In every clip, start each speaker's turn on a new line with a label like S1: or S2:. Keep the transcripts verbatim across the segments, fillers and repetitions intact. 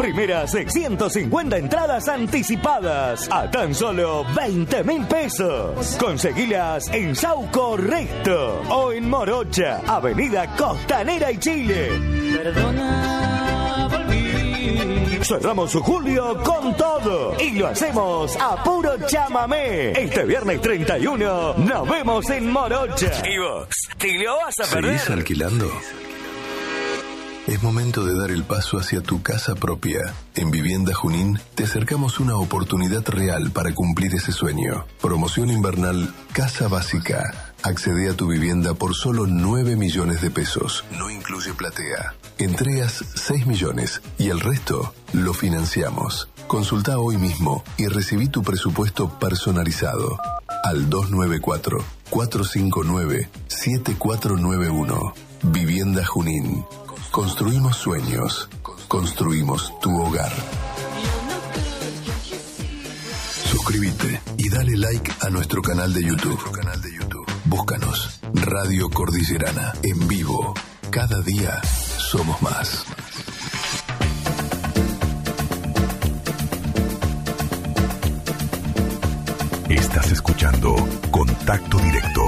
S1: Primeras ciento cincuenta entradas anticipadas a tan solo veinte mil pesos. Conseguilas en Sauco Recto o en Morocha, Avenida Costanera y Chile.
S2: Perdona, volví.
S1: Cerramos julio con todo y lo hacemos a puro chamamé. Este viernes treinta y uno nos vemos en Morocha. ¿Y vos? ¿Te lo vas a perder?
S3: ¿Seguís alquilando? Es momento de dar el paso hacia tu casa propia. En Vivienda Junín te acercamos una oportunidad real para cumplir ese sueño. Promoción invernal Casa Básica. Accede a tu vivienda por solo nueve millones de pesos. No incluye platea. Entregas seis millones y el resto lo financiamos. Consulta hoy mismo y recibí tu presupuesto personalizado al dos nueve cuatro, cuatro cinco nueve, siete cuatro nueve uno. Vivienda Junín. Construimos sueños. Construimos tu hogar. Suscríbete y dale like a nuestro canal de YouTube. Búscanos Radio Cordillerana en vivo. Cada día somos más.
S4: Estás escuchando Contacto Directo.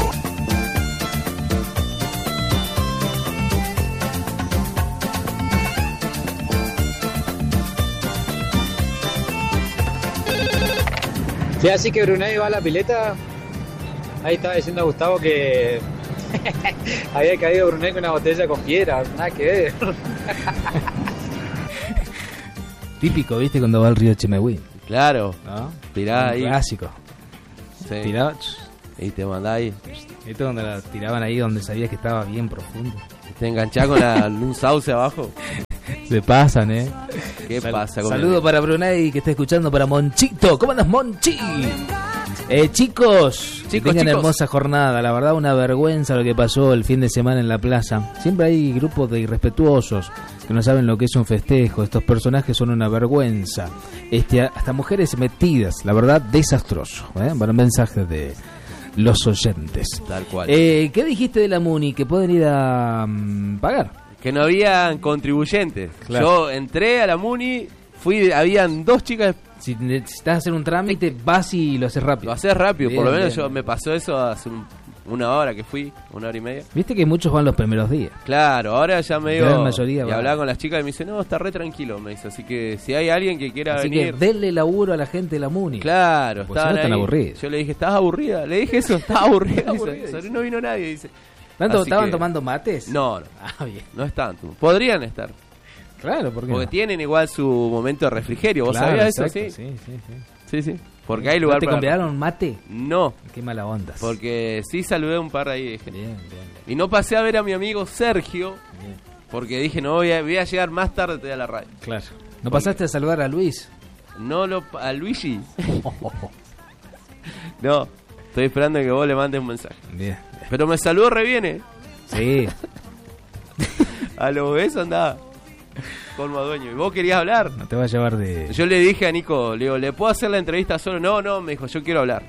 S5: Sí, así que Brunei va a la pileta. Ahí estaba diciendo a Gustavo que había caído Brunei con una botella con piedra. Nada que ver.
S6: Típico, ¿viste? Cuando va al río Chemehuí.
S7: Claro,
S6: ¿No?
S7: tirá ahí.
S6: Clásico.
S7: Sí.
S6: Tiraba,
S7: Y te mandá ahí.
S6: ¿viste? Donde la tiraban ahí, donde sabías que estaba bien profundo.
S7: Te enganchás con la, un sauce abajo.
S6: Se pasan, ¿eh?
S7: ¿Qué
S6: Sal-
S7: pasa con
S6: Saludo
S7: el-
S6: para Brunei, que está escuchando, para Monchito. ¿Cómo andas, Monchi? Eh, chicos, que
S7: Chicos,
S6: tengan
S7: chicos.
S6: hermosa jornada. La verdad, una vergüenza lo que pasó el fin de semana en la plaza. Siempre hay grupos de irrespetuosos que no saben lo que es un festejo. Estos personajes son una vergüenza. Este, hasta mujeres metidas. La verdad, desastroso. ¿eh? Bueno, mensajes de los oyentes.
S7: Tal cual.
S6: Eh, ¿Qué dijiste de la Muni? Que pueden ir a mm, pagar.
S7: Que no habían contribuyentes.
S6: Claro.
S7: Yo entré a la Muni, fui, habían dos chicas.
S6: Si necesitas hacer un trámite, vas y lo haces rápido.
S7: Lo haces rápido,
S6: Bien,
S7: por lo menos
S6: bien.
S7: yo me pasó eso hace un- una hora que fui, una hora y media.
S6: Viste que muchos van los primeros días.
S7: Claro, ahora ya me
S6: La gran
S7: digo.
S6: mayoría
S7: Y
S6: va.
S7: hablaba con las chicas y me dice, no, está re tranquilo, me dice. Así que si hay alguien que quiera
S6: Así
S7: venir.
S6: que denle laburo a la gente de la Muni.
S7: Claro,
S6: Porque
S7: estaban
S6: si no están
S7: ahí.
S6: aburridos.
S7: Yo le dije, ¿estás aburrida? Le dije eso, ¿estás aburrida?
S6: Está
S7: Dice,
S6: aburrida,
S7: "Sobre
S6: dice.
S7: no vino nadie, dice.
S6: ¿Tanto
S7: Así
S6: estaban
S7: que-
S6: tomando mates?
S7: No, no,
S6: Ah, bien.
S7: no es tanto. Podrían estar.
S6: Claro, porque
S7: Porque tienen igual su momento de refrigerio. ¿Vos
S6: Claro,
S7: sabías eso?
S6: exacto,
S7: Sí.
S6: sí, sí, sí.
S7: Sí, sí. Porque hay lugar
S6: ¿No te
S7: para...
S6: compraron mate?
S7: No,
S6: Qué mala onda.
S7: porque sí saludé a un par ahí de gente.
S6: Bien, bien, bien.
S7: Y no pasé a ver a mi amigo Sergio,
S6: bien.
S7: porque dije, no, voy a, voy a llegar más tarde todavía a la radio.
S6: Claro. ¿No pasaste a saludar a Luis?
S7: No lo... a Luigi. No, estoy esperando que vos le mandes un mensaje.
S6: Bien.
S7: Pero me saludó re bien, ¿eh?
S6: Sí.
S7: A lo besos andaba con Madueño. ¿Y vos querías hablar?
S6: No te va a llevar de...
S7: Yo le dije a Nico, le digo, ¿le puedo hacer la entrevista solo? No, no, me dijo, yo quiero hablar.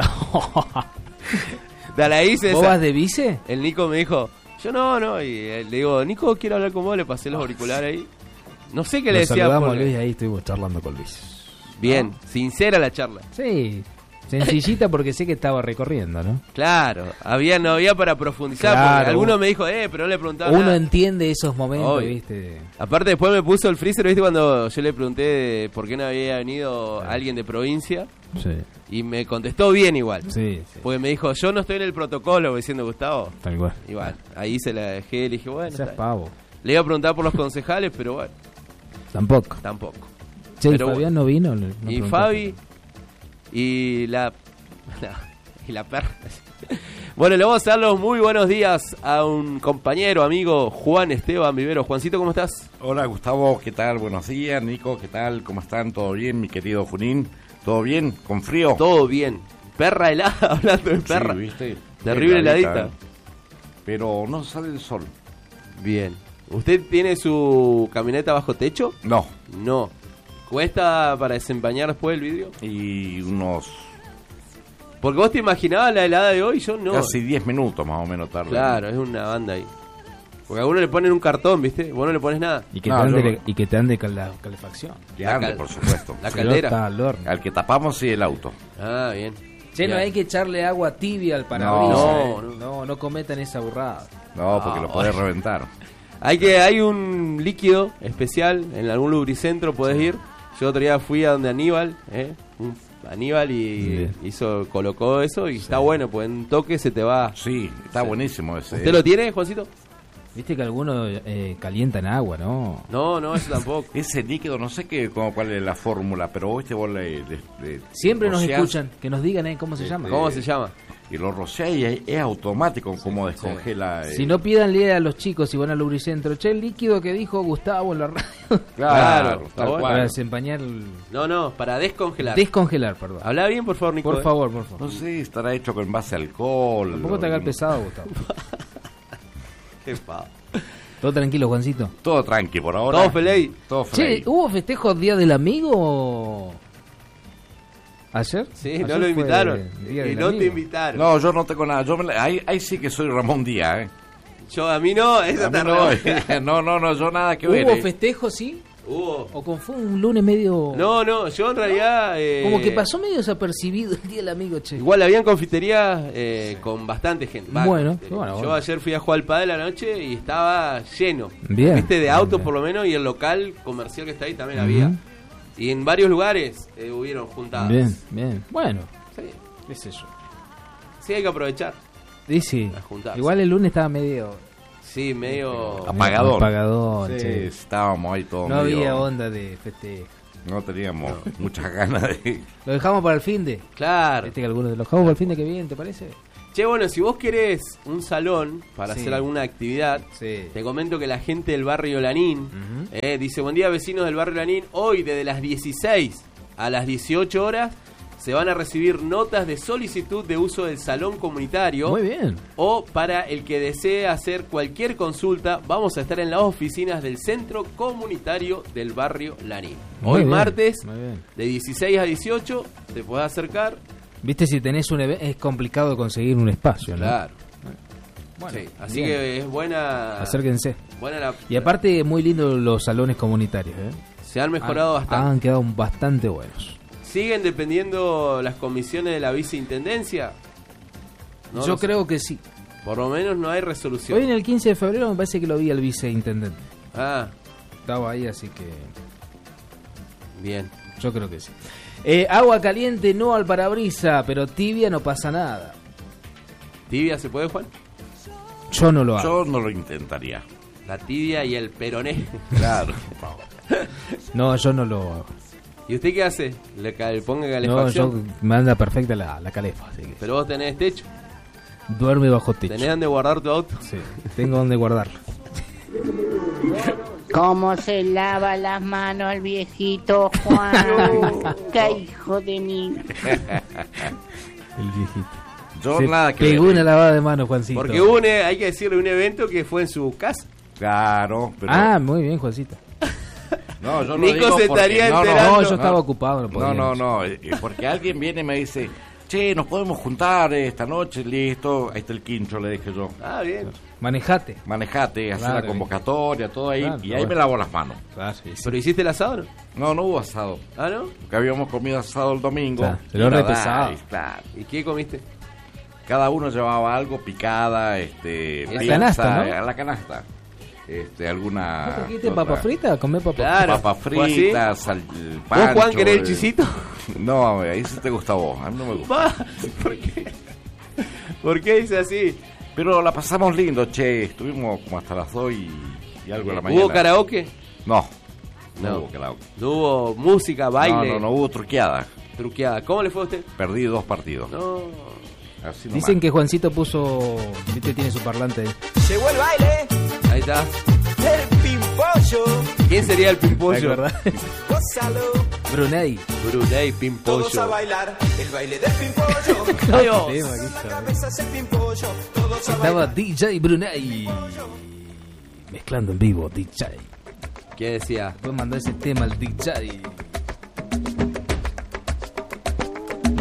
S7: De la hice
S6: ¿Vos
S7: esa.
S6: vas de vice?
S7: El Nico me dijo, yo no, no. Y eh, le digo, Nico, quiero hablar con vos. Le pasé los auriculares ahí. No sé qué le
S6: Lo
S7: decía.
S6: saludamos a
S7: porque-
S6: Luis, ahí estuvimos charlando con Luis.
S7: Bien, sincera la charla.
S6: Sí. Sencillita porque sé que estaba recorriendo, ¿no?
S7: Claro, había, no había para profundizar.
S6: Claro.
S7: Porque alguno me dijo, eh, pero no le preguntaba
S6: Uno
S7: nada.
S6: entiende esos momentos,
S7: Obvio.
S6: ¿viste?
S7: Aparte después me puso el freezer, ¿viste? Cuando yo le pregunté de por qué no había venido alguien de provincia.
S6: Sí,
S7: Y me contestó bien igual.
S6: sí, sí.
S7: Porque me dijo, yo no estoy en el protocolo, diciendo Gustavo.
S6: Tal cual.
S7: Igual, ahí se la dejé, le dije, bueno,
S6: Seas
S7: está bien.
S6: pavo.
S7: Le iba a preguntar por los concejales, pero bueno,
S6: Tampoco.
S7: tampoco.
S6: Che, ¿y
S7: Pero
S6: Fabián no vino? Le- no
S7: Y
S6: preguntaste.
S7: Fabi y la, la- y la perra. Bueno, le vamos a dar los muy buenos días a un compañero, amigo, Juan Esteban Vivero. Juancito, ¿cómo estás?
S8: Hola Gustavo, ¿qué tal? Buenos días, Nico, ¿qué tal? ¿Cómo están? ¿Todo bien, mi querido Junín? ¿Todo bien? ¿Con frío?
S7: Todo bien. Perra helada, hablando de perra.
S8: Sí, ¿viste?
S7: Terrible heladita.
S8: ¿eh? Pero no sale el sol.
S7: Bien. ¿Usted tiene su camioneta bajo techo?
S8: No.
S7: No. ¿Cuesta para desempañar después el vidrio?
S8: Y unos
S7: Porque vos te imaginabas la helada de hoy, yo no.
S8: casi diez minutos más o menos tarde.
S7: Claro, es una banda ahí. Porque a uno le ponen un cartón, ¿viste? Vos no le pones nada.
S6: Y que,
S8: No,
S6: te,
S8: yo
S6: ande,
S8: no.
S6: y que te ande con la calefacción.
S8: Que
S7: La
S8: ande,
S7: cal-
S8: por supuesto.
S7: La
S6: Si
S7: caldera.
S6: no, está al horno.
S8: Al que tapamos, sí, el auto.
S7: Ah, bien.
S6: Che, no
S7: Bien.
S6: hay que echarle agua tibia al parabrisas.
S7: No,
S6: No,
S7: no.
S6: no, no cometan esa burrada.
S8: No, porque
S7: Ah,
S8: lo podés reventar.
S7: Hay que hay un líquido especial en algún lubricentro, podés ir. Yo otro día fui a donde Aníbal, ¿eh? Un- Aníbal y
S6: Bien.
S7: hizo colocó eso y está bueno, pues en un toque se te va.
S8: Sí, está buenísimo ese.
S7: ¿Usted lo tiene, Juancito?
S6: Viste que algunos eh, calientan agua, ¿no?
S7: No, no, eso tampoco.
S8: Ese líquido, no sé qué, cómo, cuál es la fórmula, pero vos este vos le, le- le-
S6: Siempre nos
S8: rociás
S6: escuchan, que nos digan eh, cómo se llama.
S7: ¿Cómo se llama?
S8: Y lo rociás y es, es automático como descongela. eh.
S6: Si no, pídanle a los chicos si van al lubricentro. Che, el líquido que dijo Gustavo en la radio.
S8: Claro,
S7: Claro, está
S8: tal
S7: bueno.
S6: Para
S8: cual.
S6: desempañar, el-
S7: No, no, para descongelar.
S6: descongelar, perdón.
S7: Habla bien, por favor, Nico.
S6: Por
S7: ¿eh?
S6: favor, por favor.
S8: No sé, estará hecho con base a alcohol.
S6: Tampoco te
S8: o-
S6: hagas pesado, Gustavo.
S7: Qué pavo.
S6: Todo tranquilo, Juancito.
S8: Todo tranqui por ahora.
S7: Todo feliz.
S8: Todo
S6: Che,
S8: feliz.
S6: ¿hubo festejos Día del Amigo ayer?
S7: Sí,
S6: Ayer
S7: no lo
S6: fue
S7: invitaron.
S6: Día
S7: Y
S6: del
S7: no te
S6: Amigo.
S7: invitaron.
S8: No, yo no tengo nada. Yo me la- ahí, ahí sí que soy Ramón Díaz, ¿eh?
S7: Yo, a mí no, esa
S8: A mí
S7: está
S8: no,
S7: re-
S8: no, no, no, yo nada que ver.
S6: ¿Hubo
S8: ¿eh?
S6: festejos, sí?
S7: Hubo.
S6: ¿O con fue un lunes medio...?
S7: No, no, yo en realidad... eh,
S6: Como que pasó medio desapercibido el Día del Amigo, che.
S7: Igual habían confiterías eh, con bastante gente. Va,
S6: Bueno,
S7: confitería.
S6: bueno,
S7: Yo
S6: bueno.
S7: ayer fui a jugar al pádel a la noche y estaba lleno.
S6: Bien.
S7: Viste, de autos
S6: Bien.
S7: por lo menos, y el local comercial que está ahí también
S6: Ujú.
S7: había. Y en varios lugares eh, hubieron juntadas.
S6: Bien, bien. Bueno,
S7: Sí,
S6: qué sé yo.
S7: sí, hay que aprovechar.
S6: Y sí,
S7: A juntarse.
S6: igual el lunes estaba medio...
S7: Sí, medio...
S8: Apagador.
S6: Apagador,
S8: Sí,
S6: che.
S8: estábamos ahí todos
S6: No
S8: medio-
S6: había onda de festejo.
S8: No teníamos muchas ganas de...
S6: Lo dejamos para el fin de...
S7: Claro.
S6: Este que algunos de los dejamos para el fin de que viene, ¿te parece?
S7: Che, bueno, si vos querés un salón para
S6: Sí.
S7: hacer alguna actividad,
S6: Sí.
S7: te comento que la gente del barrio Lanín
S6: Ujú.
S7: eh, dice: buen día, vecinos del barrio Lanín. Hoy, desde las dieciséis a las dieciocho horas, se van a recibir notas de solicitud de uso del salón comunitario.
S6: Muy bien.
S7: O para el que desee hacer cualquier consulta, vamos a estar en las oficinas del Centro Comunitario del Barrio Lanín.
S6: Muy
S7: Hoy
S6: bien,
S7: martes,
S6: muy bien.
S7: de dieciséis a dieciocho, te podés acercar.
S6: Viste, si tenés un evento, es complicado conseguir un espacio, ¿no?
S7: Claro.
S6: Bueno,
S7: Sí, así
S6: bien.
S7: que es buena.
S6: Acérquense.
S7: buena la-
S6: Y aparte, muy lindos los salones comunitarios, ¿eh?
S7: se han mejorado
S6: han,
S7: bastante.
S6: Han quedado bastante buenos.
S7: ¿Siguen dependiendo las comisiones de la viceintendencia? No
S6: Yo
S7: lo sé.
S6: creo que sí.
S7: Por lo menos no hay resolución.
S6: Hoy en el quince de febrero me parece que lo vi al viceintendente.
S7: Ah,
S6: Estaba ahí, así que
S7: bien.
S6: yo creo que sí. Eh, agua caliente no al parabrisa, pero tibia no pasa nada.
S7: ¿Tibia se puede, Juan?
S6: Yo no lo hago.
S8: Yo no lo intentaría.
S7: La tibia y el peroné.
S8: Claro.
S6: No, yo no lo hago.
S7: ¿Y usted qué hace? ¿Le ca- ponga
S6: No,
S7: calefacción?
S6: yo me anda perfecta la, la calefa, así que
S7: Pero vos tenés techo.
S6: duerme bajo techo.
S7: ¿Tenés donde guardar tu auto?
S6: Sí, tengo donde guardarlo.
S9: ¿Cómo se lava las manos el viejito Juan? ¡Qué hijo de mí!
S6: El viejito.
S8: Yo
S6: Se
S8: nada que
S6: pegó
S8: ver.
S6: una lavada de mano, Juancito.
S7: Porque hubo, un, hay que decirle, un evento que fue en su casa.
S8: Claro, pero...
S6: Ah, muy bien, Juancito.
S8: no, yo lo
S7: Nico
S8: digo
S7: se
S8: porque-
S7: estaría
S8: no, no,
S7: enterando.
S6: No, yo estaba ocupado, no
S8: No,
S6: podía.
S8: no, no, eh, eh, porque alguien viene y me dice, che, nos podemos juntar esta noche, listo, ahí está el quincho, le dije yo.
S7: Ah, bien.
S6: Manejate.
S8: Manejate, hacer
S6: Claro,
S8: la convocatoria, todo ahí,
S6: Claro,
S8: y
S6: está
S8: ahí me
S6: bueno.
S8: lavo las manos.
S6: Ah, sí, sí.
S7: ¿Pero hiciste el asado, no?
S8: No, no hubo asado,
S7: Ah, ¿no?
S8: porque habíamos comido asado el domingo.
S6: Claro,
S8: y
S6: se lo
S8: nada,
S6: repesado.
S8: y claro,
S7: ¿Y qué comiste?
S8: cada uno llevaba algo, picada, este,
S6: La
S8: pizza,
S6: canasta, ¿no?
S8: eh, a la canasta. Este, alguna...
S6: ¿No trajiste
S8: otra-
S6: papa frita? ¿Comés papa
S7: Claro.
S8: Papa
S7: ¿Fue así?
S8: frita, sal,
S7: ¿Vos,
S8: pancho,
S7: Juan, querés el
S8: eh,
S7: chisito?
S8: No, ahí sí te gusta a vos, a mí no me gusta.
S7: Va, ¿por qué? ¿Por qué dice así?
S8: Pero la pasamos lindo, che. Estuvimos como hasta las dos y, y algo de la mañana.
S7: ¿Hubo karaoke?
S8: No, no,
S7: No.
S8: hubo karaoke.
S7: ¿No hubo música, baile,
S8: No, no, no hubo truqueada.
S7: truqueada? ¿Cómo le fue a usted?
S8: Perdí dos partidos.
S7: No.
S8: Así nomás.
S6: Dicen que Juancito puso... Viste, tiene su parlante ahí.
S10: Llegó el baile,
S7: Ahí está.
S10: el pimpollo,
S7: ¿Quién sería el
S6: ¿Te
S7: pimpollo?
S6: acordás?
S10: gózalo,
S6: Brunei.
S7: Brunei
S10: todos a
S7: Pimpollo.
S10: bailar, el baile del pimpollo,
S7: Dios.
S6: Sí,
S10: la
S6: Maquito.
S10: cabeza es el pimpollo, todos a
S6: Estaba
S10: bailar.
S6: D J Brunei. Mezclando en vivo, D J.
S7: ¿Qué decía?
S6: Después mandó ese tema al D J.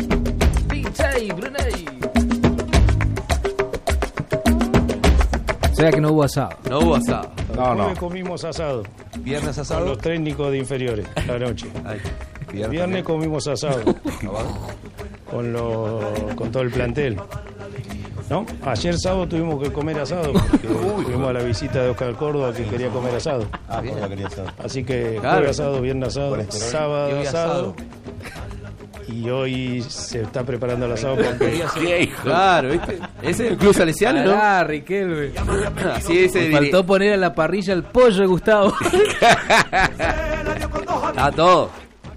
S6: D J Brunei. sea que no hubo asado.
S7: No hubo asado.
S8: No, no.
S11: Hoy comimos asado.
S12: Viernes
S11: Con
S12: asado.
S11: los técnicos de inferiores, la noche.
S7: Ay.
S12: Viernes,
S11: Viernes comimos asado. con, los, con todo el plantel. ¿No? Ayer sábado tuvimos que comer asado porque fuimos a la visita de Oscar Córdoba que quería comer asado.
S12: Ah, bien, quería asado.
S11: Así que
S7: Claro.
S11: jueves asado, viernes asado,
S12: Colesterol. Y
S11: sábado
S12: hoy
S11: asado.
S12: asado.
S11: Y hoy se está preparando el asado porque
S8: ¿Qué hijo?
S7: Claro, ¿viste? Ese es el club salesiano, ¿no?
S6: Ah, Riquelme.
S7: Así es.
S6: Me faltó poner a la parrilla el pollo de Gustavo.
S7: A todo.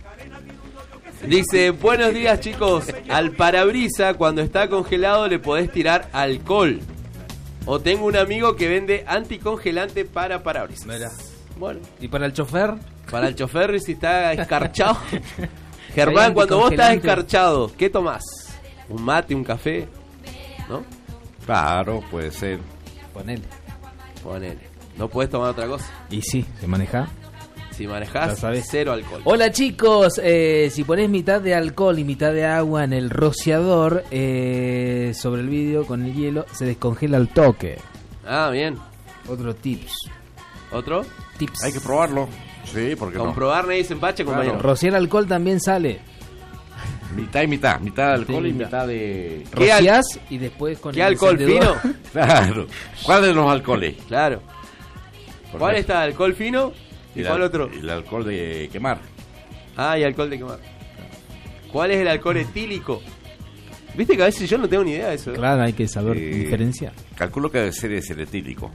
S7: Dice, buenos días chicos, al parabrisa cuando está congelado le podés tirar alcohol. O tengo un amigo que vende anticongelante para parabrisas.
S6: Mirá.
S7: Bueno,
S6: ¿Y para el chofer?
S7: para el chofer si está escarchado.
S6: Hay
S7: Germán, cuando vos estás
S6: anticongelante.
S7: escarchado, ¿qué tomás? ¿Un mate, un café? ¿No?
S8: Claro, puede ser.
S6: Ponele.
S7: Ponele. No puedes tomar otra cosa.
S6: Y sí, se maneja.
S7: Si
S6: Ya
S7: manejás,
S6: sabés.
S7: cero alcohol.
S6: Hola chicos, eh, si pones mitad de alcohol y mitad de agua en el rociador eh, sobre el vidrio con el hielo, se descongela al toque.
S7: Ah, bien.
S6: Otro tips.
S7: ¿Otro?
S6: Tips.
S8: Hay que probarlo. Sí, porque no.
S7: Comprobar nadie se empache,
S8: Claro.
S7: compañero.
S6: Rociar alcohol también sale.
S8: Mitad y mitad. Mitad de alcohol
S6: Sí,
S8: y
S6: mitad.
S8: mitad de...
S7: ¿Qué al-
S6: Rociás y después con
S7: ¿Qué
S6: el
S7: alcohol
S6: encendedor.
S7: fino?
S8: Claro. ¿Cuál de los alcoholes?
S7: Claro.
S8: Porque-
S7: ¿Cuál está? ¿Alcohol fino? ¿Y
S8: el
S7: cuál
S8: al-
S7: otro?
S8: El alcohol de quemar.
S7: Ah, y alcohol de quemar. ¿Cuál es el alcohol etílico? Viste que a veces yo no tengo ni idea de eso. ¿eh?
S6: Claro, hay que saber
S8: Eh,
S6: diferenciar.
S8: Calculo que debe ser ese el etílico.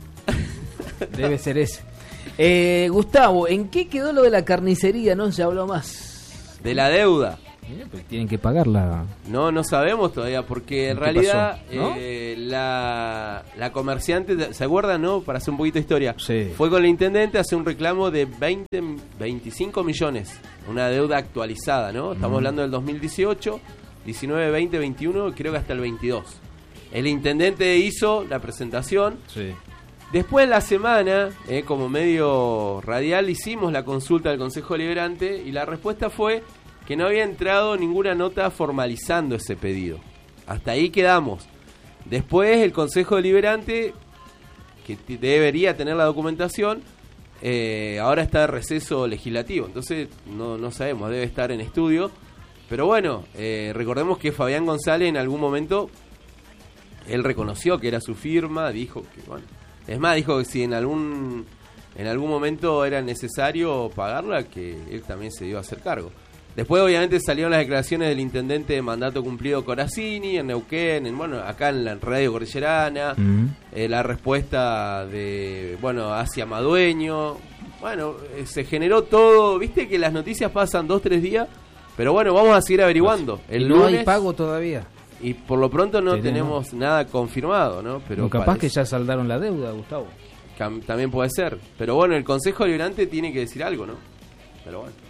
S6: Debe ser ese. Eh, Gustavo, ¿en qué quedó lo de la carnicería? No se habló más.
S7: De la deuda.
S6: Mira, pues tienen que pagarla.
S7: No, no sabemos todavía, porque en
S6: ¿Qué
S7: realidad
S6: pasó? ¿No?
S7: eh, la, la comerciante, ¿se acuerdan, no? Para hacer un poquito de historia.
S6: Sí.
S7: Fue con el intendente a hacer un reclamo de veinte, veinticinco millones. Una deuda actualizada, ¿no? Estamos
S6: Mm.
S7: hablando del dos mil dieciocho, diecinueve, veinte, veintiuno, creo que hasta el veintidós. El intendente hizo la presentación.
S6: Sí.
S7: Después de la semana, eh, como medio radial, hicimos la consulta al Consejo Deliberante y la respuesta fue que no había entrado ninguna nota formalizando ese pedido. Hasta ahí quedamos. Después el Consejo Deliberante, que t- debería tener la documentación, eh, ahora está de receso legislativo. Entonces no, no sabemos, debe estar en estudio. Pero bueno, eh, recordemos que Fabián González en algún momento, él reconoció que era su firma, dijo que, bueno, es más, dijo que si en algún, en algún momento era necesario pagarla, que él también se dio a hacer cargo. Después obviamente salieron las declaraciones del intendente de mandato cumplido Corazzini en Neuquén, en, bueno, acá en la Radio Cordillerana,
S6: Mm.
S7: eh, la respuesta de, bueno, hacia Madueño. Bueno, eh, se generó todo, viste que las noticias pasan dos, tres días, pero bueno, vamos a seguir averiguando.
S6: Y
S7: El
S6: no hay
S7: lunes,
S6: pago todavía.
S7: y por lo pronto no
S6: Tenemos.
S7: tenemos nada confirmado, ¿no? Pero
S6: O capaz
S7: parece-
S6: que ya saldaron la deuda, Gustavo.
S7: Cam- también puede ser. Pero bueno, el Consejo Deliberante tiene que decir algo, ¿no? Pero bueno.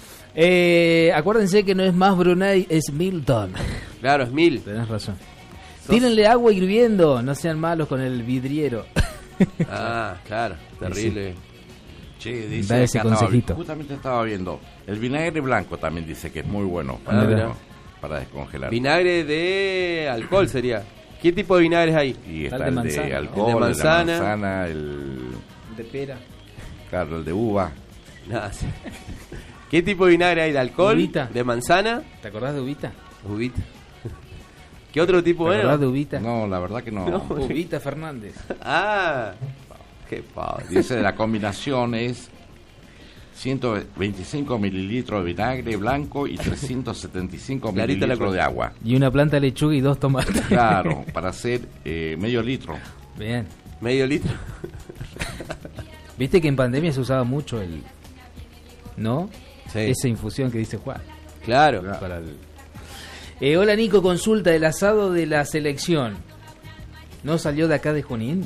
S6: Eh, acuérdense que no es más Brunei, es Milton.
S7: Claro, es mil.
S6: Tenés razón.
S7: Sos-
S6: Tírenle agua hirviendo, no sean malos con el vidriero.
S7: Ah, claro, terrible.
S8: Che, dice
S6: Da ese
S8: acá, estaba-
S6: consejito.
S8: justamente estaba viendo. El vinagre blanco también dice que es muy bueno
S7: Ah,
S8: para,
S7: mirá.
S8: para descongelar.
S7: Vinagre de alcohol sería. ¿Qué tipo de vinagres hay?
S8: Y está
S6: Está el
S8: el
S6: de
S8: de,
S6: manzana, ¿no?
S8: alcohol,
S7: El de
S8: el de
S7: manzana.
S8: manzana, el,
S6: De pera.
S8: claro, el de uva.
S7: Nada, sí. ¿Qué tipo de vinagre hay? ¿De alcohol?
S6: Uvita.
S7: ¿De manzana?
S6: ¿Te acordás de Ubita?
S7: Uvita. ¿Qué otro tipo?
S6: ¿Te
S7: Bueno?
S6: acordás de Ubita?
S8: No, la verdad que no.
S7: No.
S6: Ubita Fernández.
S7: Ah, qué padre.
S8: Dice la combinación es ciento veinticinco mililitros de vinagre blanco y trescientos setenta y cinco
S7: Clarita la
S8: mililitros
S7: cosa.
S8: de agua.
S6: Y una planta de lechuga y dos tomates.
S8: Claro, para hacer eh, medio litro.
S6: Bien.
S7: Medio litro.
S6: Viste que en pandemia se usaba mucho el... ¿No?
S7: Sí.
S6: Esa infusión que dice Juan.
S7: Claro.
S6: Para el- Eh, hola Nico, consulta el asado de la selección. ¿No salió de acá de Junín?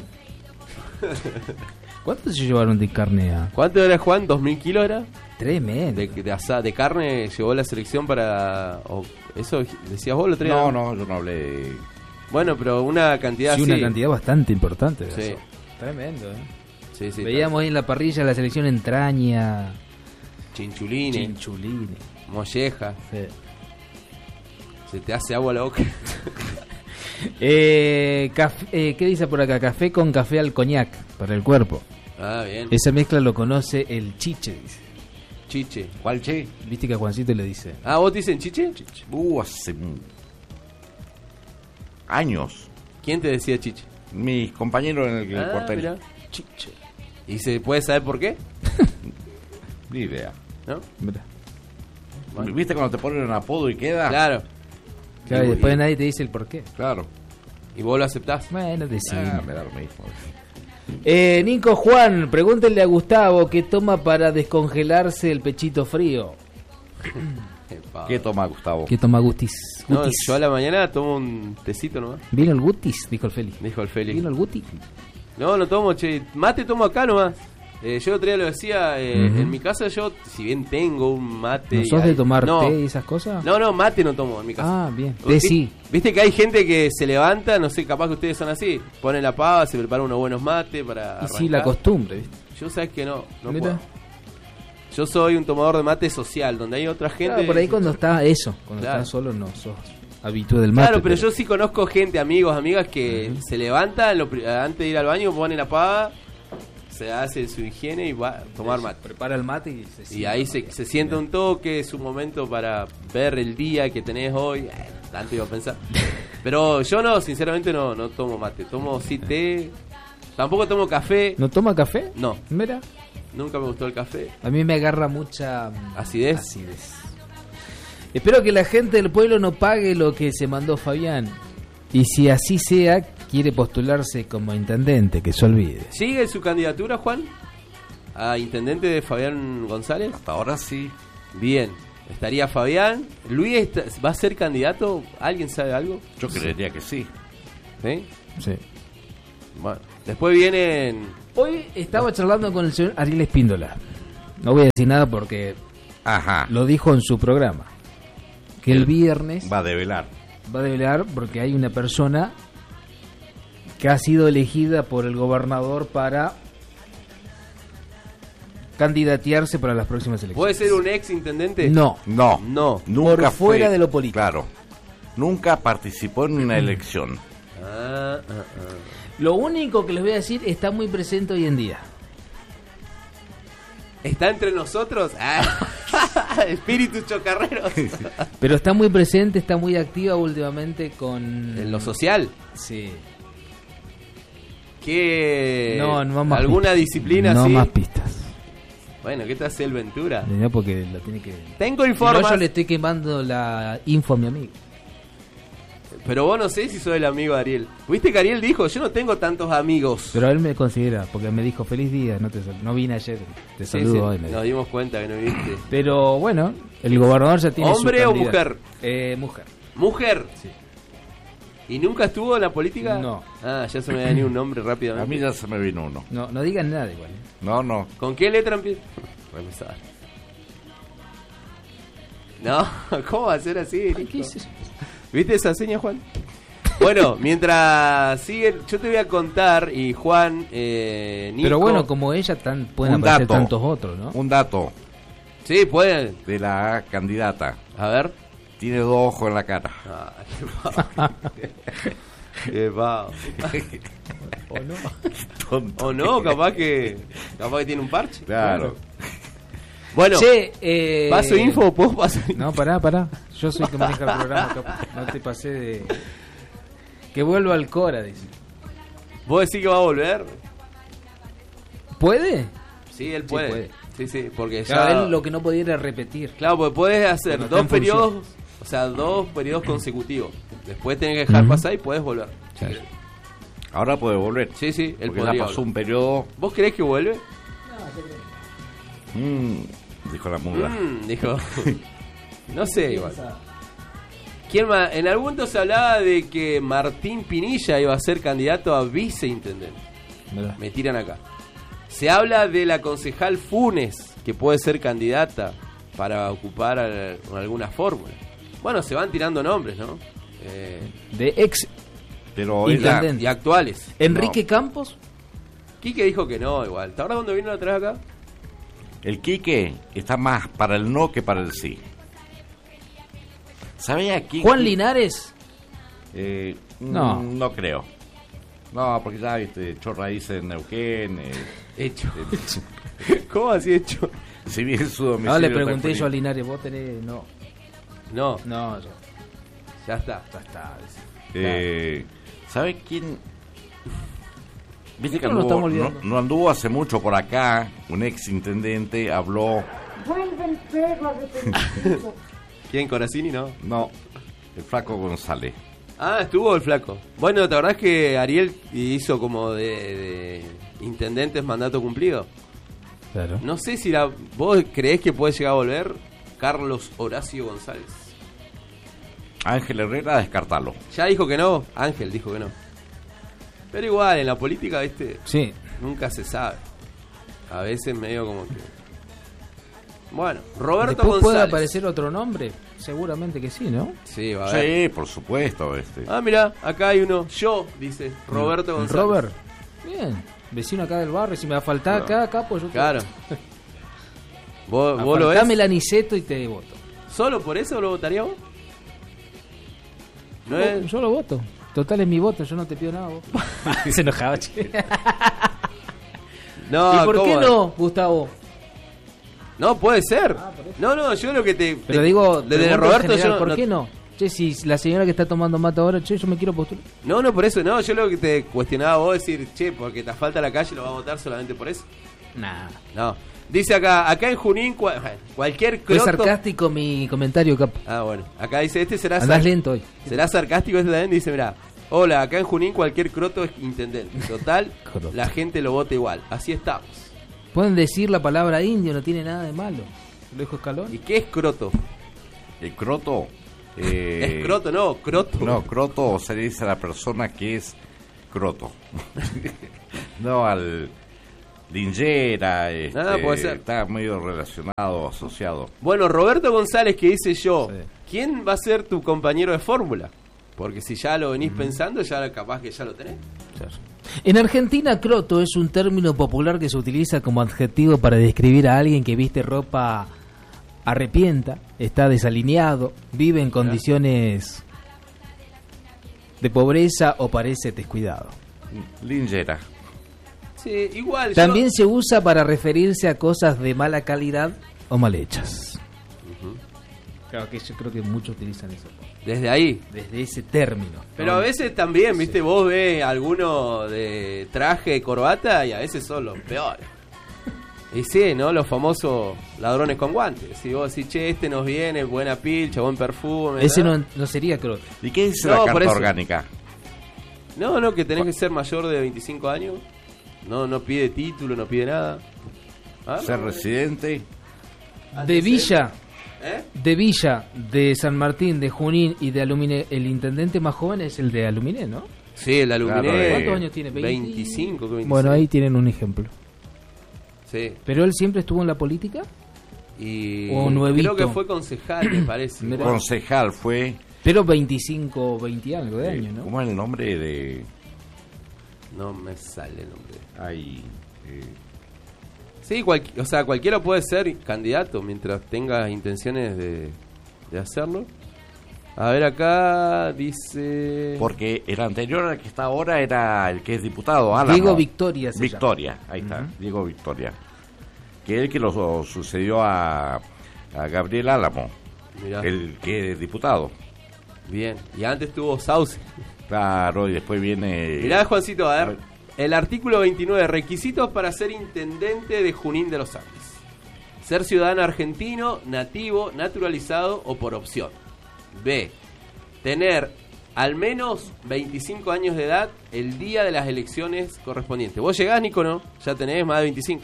S6: ¿Cuánto se llevaron de carne a...?
S7: ¿Cuánto era, Juan? ¿Dos mil kilos era?
S6: Tremendo.
S7: De, de, asa- de carne llevó la selección para... o- ¿Eso decías vos lo otro día?
S8: No, no, yo no hablé de...
S7: Bueno, pero una cantidad
S6: Sí,
S7: así.
S6: una cantidad bastante importante de
S7: Sí.
S6: asado. Tremendo, ¿eh?
S7: Sí, sí.
S6: Veíamos ahí en la parrilla la selección entraña,
S7: Chinchulines,
S6: chinchulines.
S7: molleja.
S6: Sí.
S7: Se te hace agua la boca.
S6: Eh, caf- eh, ¿Qué dice por acá? Café con café al coñac para el cuerpo.
S7: Ah, bien.
S6: Esa mezcla lo conoce el Chiche, dice.
S7: Chiche.
S8: ¿Cuál che?
S6: Viste que a Juancito le dice.
S7: Ah, ¿vos te dicen chiche?
S8: Uh, hace años.
S7: ¿Quién te decía chiche?
S8: Mis compañeros en el,
S7: Ah,
S8: cuartel.
S7: mirá. Chiche. ¿Y se puede saber por qué?
S8: Ni idea.
S7: ¿No?
S6: Mirá.
S7: Bueno.
S8: ¿Viste cuando te ponen un apodo y queda?
S7: Claro.
S6: Claro, y
S7: Y-
S6: después
S7: y-
S6: nadie te dice el por qué.
S8: Claro.
S7: ¿Y vos lo aceptás?
S6: Bueno, decime.
S8: Ah, me da lo mismo.
S6: Eh, Nico Juan, pregúntenle a Gustavo qué toma para descongelarse el pechito frío.
S8: ¿Qué toma Gustavo?
S6: ¿Qué toma Gutis?
S7: No,
S6: Gutis.
S7: yo a la mañana tomo un tecito nomás.
S6: ¿Vino el Gutis? Dijo el Félix.
S7: Dijo el Félix.
S6: ¿Vino el Gutis?
S7: No, no tomo, che. Mate tomo acá nomás. Eh, yo el otro día lo decía, eh,
S6: Ujú.
S7: en mi casa yo, si bien tengo un mate...
S6: ¿No
S7: y
S6: sos de
S7: hay-
S6: tomar
S7: no,
S6: té y esas cosas?
S7: No, no, mate no tomo en mi casa.
S6: Ah, bien. Té
S7: ¿Viste-
S6: sí.
S7: Viste que hay gente que se levanta, no sé, capaz que ustedes son así, ponen la pava, se preparan unos buenos mates para
S6: Y sí,
S7: arrancar.
S6: la costumbre, ¿viste?
S7: Yo sabes que no, no
S6: Mira.
S7: puedo. Yo soy un tomador de mate social, donde hay otra gente...
S6: Claro, por ahí cuando está eso, cuando
S7: Claro.
S6: estás solo no sos habitué del mate.
S7: Claro, pero yo sí conozco gente, amigos, amigas que se levantan lo pri- antes de ir al baño, ponen la pava, se hace su higiene y va a tomar mate.
S6: Prepara el mate y se
S7: Y
S6: sienta.
S7: ahí se, se siente un toque, es un momento para ver el día que tenés hoy. Eh, tanto iba a pensar. Pero yo no, sinceramente no, no tomo mate. Tomo sí té. Tampoco tomo café.
S6: ¿No toma café?
S7: No,
S6: Mira,
S7: nunca me gustó el café.
S6: a mí me agarra mucha mm,
S7: ¿Acidez?
S6: acidez. Espero que la gente del pueblo no pague lo que se mandó Fabián. Y si así sea, quiere postularse como intendente, que se olvide.
S7: ¿Sigue su candidatura, Juan? ¿A intendente de Fabián González?
S8: Hasta ahora sí.
S7: Bien. ¿Estaría Fabián? ¿Luis está- va a ser candidato? ¿Alguien sabe algo?
S8: Yo creería que sí.
S7: ¿Sí?
S6: Sí.
S7: Bueno. Después vienen...
S6: Hoy estaba charlando con el señor Ariel Espíndola. No voy a decir nada porque
S8: Ajá.
S6: lo dijo en su programa. Que el viernes
S8: Va a develar.
S6: va a develar porque hay una persona que ha sido elegida por el gobernador para candidatearse para las próximas elecciones.
S7: ¿Puede ser un ex intendente?
S6: No.
S8: No.
S7: No.
S8: Nunca
S6: Por fuera
S8: fue-
S6: de lo político.
S8: Claro. Nunca participó en una elección.
S7: Ah, ah, ah.
S6: Lo único que les voy a decir está muy presente hoy en día.
S7: ¿Está entre nosotros? Ah. Espíritus chocarreros.
S6: Pero está muy presente, está muy activa últimamente con...
S7: En lo social.
S6: Sí.
S7: ¿Qué?
S6: No, no más
S7: ¿Alguna
S6: pistas.
S7: disciplina
S6: No
S7: sí?
S6: más pistas.
S7: Bueno, ¿qué te hace el Ventura?
S6: No, porque la tiene que...
S7: Tengo
S6: No,
S7: informes.
S6: yo le estoy quemando la info a mi amigo.
S7: Pero vos no sé si soy el amigo de Ariel. ¿Viste que Ariel dijo, yo no tengo tantos amigos?
S6: Pero él me considera, porque me dijo feliz día, no te sal- no vine ayer, te
S7: Sí,
S6: saludo
S7: sí,
S6: hoy. me dijo.
S7: nos dimos cuenta que no viste.
S6: Pero bueno, el gobernador ya tiene su
S7: ¿Hombre o
S6: candidato.
S7: mujer?
S6: Eh, mujer.
S7: ¿Mujer?
S6: Sí.
S7: ¿Y nunca estuvo en la política?
S6: No.
S7: Ah, ya se me da ni un nombre rápidamente.
S8: A mí ya se me vino uno.
S6: No, no digan nada igual. ¿eh?
S8: No, no.
S7: ¿Con qué letra empieza? Revisar. No, ¿cómo va a ser así?
S6: Ay, ¿qué es eso?
S7: ¿Viste esa seña, Juan? Bueno, mientras siguen, yo te voy a contar y Juan, eh, Nico...
S6: Pero bueno, como ella, tan, pueden
S8: Un
S6: aparecer
S8: dato.
S6: tantos otros, ¿no?
S8: Un dato
S7: Sí, pueden.
S8: de la candidata.
S7: A ver.
S8: Tiene dos ojos en la cara.
S7: Ah, qué pavo. Qué pavo.
S6: ¿O no?
S8: Tonto.
S7: O no, capaz que capaz que tiene un parche.
S8: Claro.
S7: Bueno,
S6: Che, eh...
S7: ¿paso info o puedo pasar info?
S6: No, pará, pará. Yo soy el que maneja el programa. capaz. No te pasé de... Que vuelva al Cora, dice.
S7: ¿Vos decís que va a volver?
S6: ¿Puede?
S7: Sí, él
S6: Sí,
S7: puede.
S6: puede.
S7: Sí, sí, porque
S6: Claro,
S7: ya...
S6: él lo que no podía era repetir.
S7: Claro, porque puedes hacer
S6: Cuando está
S7: dos
S6: en función.
S7: periodos, o sea, dos periodos consecutivos. Después tenés que dejar
S6: Ujú.
S7: pasar y puedes volver. si querés.
S8: Ahora puede volver.
S7: Sí, sí, él
S8: Porque
S7: podría
S8: ya pasó
S7: volver.
S8: un periodo.
S7: ¿Vos creés que vuelve?
S8: mm, dijo la mula.
S7: Mm, dijo. No sé, igual. ¿Quién más? En algún momento se hablaba de que Martín Pinilla iba a ser candidato a viceintendente.
S6: Mirá.
S7: Me tiran acá. Se habla de la concejal Funes, que puede ser candidata para ocupar al- alguna fórmula. Bueno, se van tirando nombres, ¿no? Eh,
S6: De ex
S8: Pero ella,
S6: intendente.
S7: y actuales.
S6: Enrique Campos.
S7: Quique dijo que no, igual. ¿Hasta ahora cuando vino la otra vez acá?
S8: el Quique está más para el no que para el sí. ¿Sabía quién?
S6: Juan Linares.
S8: Eh,
S6: No.
S8: Mm, no creo. No, porque ya viste, echó raíces en Neuquén. Eh,
S7: Hecho.
S8: eh,
S7: ¿Cómo así hecho?
S8: si bien su domicilio.
S6: Ahora le
S8: está en
S6: pregunté
S8: Junín.
S6: yo a Linares, vos tenés... No,
S7: No,
S6: no, ya,
S7: ya está.
S6: ya está.
S8: Eh, ¿Sabe quién? Viste que
S6: No lo
S8: anduvo,
S6: estamos
S8: no,
S6: olvidando.
S8: no anduvo hace mucho por acá. Un ex intendente habló.
S9: Vuelve el perro arrepentido.
S7: ¿Quién? ¿Coracini? No.
S8: No, el Flaco González.
S7: Ah, estuvo el flaco. Bueno, ¿te acordás que Ariel hizo como de, de intendentes mandato cumplido?
S6: Claro.
S7: No sé si la, vos creés que puede llegar a volver Carlos Horacio González.
S8: Ángel Herrera, descartalo.
S7: Ya dijo que no, Ángel dijo que no. Pero igual, en la política, viste,
S6: Sí.
S7: nunca se sabe. A veces medio como que... Bueno, Roberto
S6: Después
S7: González.
S6: puede aparecer otro nombre, seguramente que sí, ¿no?
S7: Sí, va a ver.
S8: Sí, por supuesto. Este.
S7: Ah, mira, acá hay uno. Yo, dice Roberto González.
S6: Robert. Bien. Vecino acá del barrio, si me va a faltar acá, acá, pues yo te...
S7: Claro. ¿Vos, vos lo ves?
S6: Dame el aniceto y te voto.
S7: ¿Solo por eso lo votaría vos? No
S6: Yo-
S7: es...
S6: Yo lo voto. Total es mi voto, yo no te pido nada vos. Se enojaba, che.
S7: No,
S6: ¿Y por
S7: ¿cómo
S6: qué
S7: es?
S6: no, Gustavo?
S7: No, puede ser. No, no, yo lo que te...
S6: Pero
S7: te-
S6: digo,
S7: desde
S6: pregunto en
S7: Roberto
S6: general,
S7: yo
S6: ¿por
S7: no,
S6: qué no? Che, si la señora que está tomando mate ahora, che, yo me quiero postular.
S7: No, no, por eso, no, yo lo que te cuestionaba vos decir, che, porque te falta la calle, lo va a votar solamente por eso.
S6: Nah.
S7: No. Dice acá, acá en Junín, cua- cualquier
S6: Fue
S7: croto...
S6: sarcástico mi comentario, capo.
S7: Ah, bueno. Acá dice, este será...
S6: Andás
S7: sar-
S6: lento hoy.
S7: Será sarcástico este también, dice, mirá. Hola, acá en Junín cualquier croto es intendente. Total,
S6: Croto.
S7: la gente lo vota igual. Así estamos.
S6: Pueden decir la palabra indio, no tiene nada de malo. Lo dijo Escalón.
S7: ¿Y qué es croto?
S8: El croto. eh,
S7: Es croto, no, croto.
S8: No, croto se le dice a la persona que es croto. No al linchera. Este,
S7: Ah, puede ser.
S8: Está medio relacionado, asociado.
S7: Bueno, Roberto González que dice yo,
S6: Sí.
S7: ¿quién va a ser tu compañero de fórmula? Porque si ya lo venís pensando, ya capaz que ya lo tenés.
S6: En Argentina, croto es un término popular que se utiliza como adjetivo para describir a alguien que viste ropa arrepienta, está desalineado, vive en condiciones de pobreza o parece descuidado.
S8: Linchera.
S7: Sí, igual. yo-
S6: También se usa para referirse a cosas de mala calidad o mal hechas. Claro que yo creo que muchos utilizan eso.
S7: Desde ahí.
S6: Desde ese término.
S7: Pero a veces también, viste, vos ves alguno de traje, corbata y a veces son los peores. Y sí, ¿no? Los famosos ladrones con guantes. Si vos decís, che, este nos viene, buena pilcha, buen perfume.
S6: Ese
S7: ¿verdad?
S6: no, no sería croto.
S8: ¿Y qué dice
S7: No,
S8: la
S7: por
S8: carta
S7: eso.
S8: orgánica?
S7: No, no, que tenés que ser mayor de veinticinco años. No, no pide título, no pide nada. Ah,
S8: Ser
S7: no,
S8: residente.
S6: De Villa,
S7: ¿Eh?
S6: de Villa, de San Martín, de Junín y de Aluminé, el intendente más joven es el de Aluminé, ¿no?
S7: Sí, el aluminé.
S8: Claro, eh.
S6: ¿Cuántos años tiene? veinte.
S7: veinticinco, que veinticinco.
S6: Bueno, ahí tienen un ejemplo.
S7: Sí.
S6: ¿Pero él siempre estuvo en la política?
S7: Y
S6: O nuevito.
S7: creo que fue concejal, me parece.
S6: Mira.
S8: Concejal fue.
S6: Pero veinticinco, veinte algo de
S8: eh,
S6: años, ¿no?
S8: ¿Cómo es el nombre de.?
S7: No me sale el nombre.
S8: Ay, eh,
S7: Sí, cual- o sea, cualquiera puede ser candidato mientras tenga intenciones de, de hacerlo. A ver, acá dice...
S8: porque el anterior al que está ahora era el que es diputado, Álamo.
S6: Diego Victoria se
S8: Victoria, ahí está, Diego Victoria. Que es el que lo su- sucedió a, a Gabriel Álamo,
S7: Mirá,
S8: el que es diputado.
S7: bien. Y antes tuvo Sauce.
S8: Claro, y después viene.
S7: Mirá, Juancito, a
S8: a
S7: ver.
S8: ver.
S7: El artículo veintinueve, requisitos para ser intendente de Junín de los Andes. Ser ciudadano argentino, nativo, naturalizado o por opción. B. Tener al menos veinticinco años de edad el día de las elecciones correspondientes. Vos llegás, Nico, ¿no? Ya tenés más de veinticinco.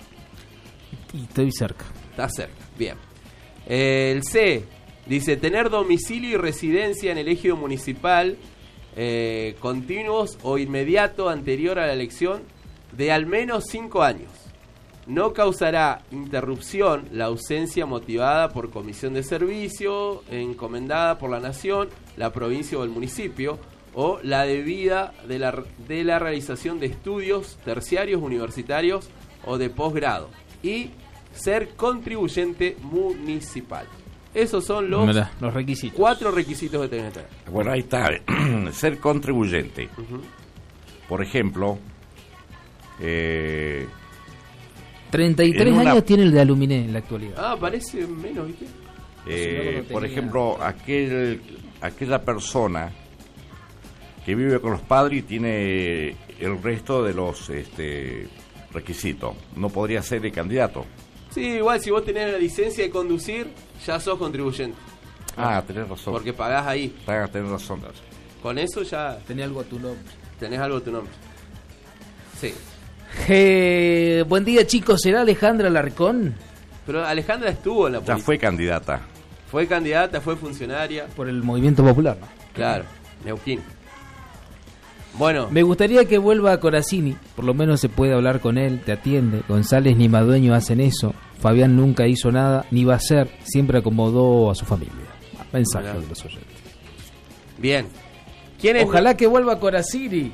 S6: Y estoy cerca.
S7: Está cerca, bien. El C. Dice tener domicilio y residencia en el ejido municipal eh, continuos o inmediato anterior a la elección de al menos cinco años. No causará interrupción la ausencia motivada por comisión de servicio, encomendada por la nación, la provincia o el municipio, o la debida de la, de la realización de estudios terciarios, universitarios o de posgrado. Y ser contribuyente municipal. Esos son los,
S6: Mirá, los requisitos.
S7: cuatro requisitos que tenés que tener.
S8: Bueno, ahí está. Ser contribuyente.
S7: Uh-huh.
S8: Por ejemplo, eh,
S6: treinta y tres
S8: en una-
S6: años tiene el de Aluminé en la actualidad.
S7: Ah, parece menos, ¿viste?
S8: eh,
S6: no
S8: por
S6: tenía-
S8: ejemplo, aquel, aquella persona que vive con los padres y tiene el resto de los este, requisitos. No podría ser el candidato.
S7: Sí, igual si vos tenés la licencia de conducir, ya sos contribuyente.
S8: Ah, tenés razón.
S7: Porque pagás ahí.
S8: Ah, tenés razón.
S7: Con eso ya
S6: Tenía algo a tu nombre.
S7: tenés algo a tu nombre. Sí.
S6: Eh, buen día, chicos. ¿Será Alejandra Larcón?
S7: Pero Alejandra estuvo en la
S8: Ya
S7: política.
S8: fue candidata.
S7: Fue candidata, fue funcionaria.
S6: Por el Movimiento Popular, ¿no?
S7: Claro, Neuquén. Bueno,
S6: Me gustaría que vuelva a Corazzini. Por lo menos se puede hablar con él, te atiende. González ni Madueño hacen eso. Fabián nunca hizo nada, ni va a hacer. Siempre acomodó a su familia. Mensaje
S7: Mirá.
S6: de los oyentes.
S7: bien. ¿Quién es?
S6: Ojalá que vuelva a Corazzini.